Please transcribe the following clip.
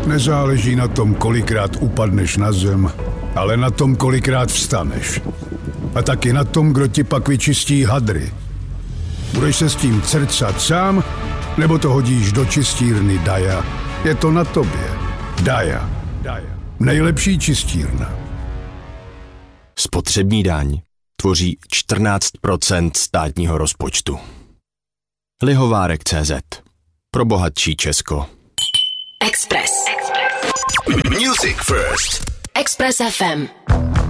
Nezáleží na tom, kolikrát upadneš na zem, ale na tom, kolikrát vstaneš. A taky na tom, kdo ti pak vyčistí hadry. Budeš se s tím crcat sám, nebo to hodíš do čistírny Daja? Je to na tobě. Daja. Nejlepší čistírna. Spotřební daň tvoří 14% státního rozpočtu. Lihovárek.cz. Pro bohatší Česko. Express. Music First. Express FM.